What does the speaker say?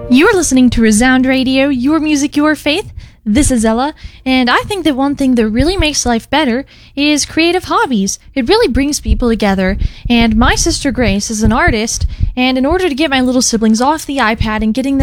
You're listening to Resound Radio, your music, your faith. This is Ella, and I think that one thing that really makes life better is creative hobbies. It really brings people together, and my sister Grace is an artist, and in order to get my little siblings off the iPad and getting